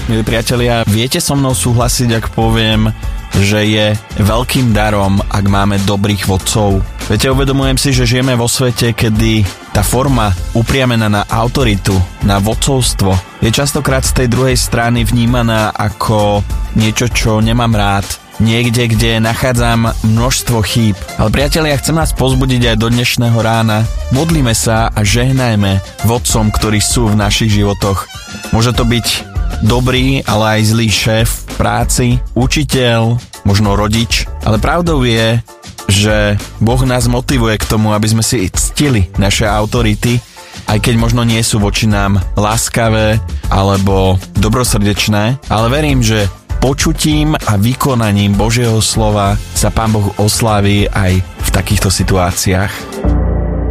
Milí priatelia, viete so mnou súhlasiť, ak poviem, že je veľkým darom, ak máme dobrých vodcov. Viete, uvedomujem si, že žijeme vo svete, kedy tá forma upriamená na autoritu, na vodcovstvo je častokrát z tej druhej strany vnímaná ako niečo, čo nemám rád. Niekde, kde nachádzam množstvo chýb. Ale priatelia, chcem nás pozbudiť aj do dnešného rána. Modlíme sa a žehnajme vodcom, ktorí sú v našich životoch. Môže to byť dobrý, ale aj zlý šéf v práci, učiteľ, možno rodič. Ale pravdou je, že Boh nás motivuje k tomu, aby sme si ctili naše autority, aj keď možno nie sú voči nám láskavé alebo dobrosrdečné. Ale verím, že počutím a vykonaním Božieho slova sa Pán Boh osláví aj v takýchto situáciách.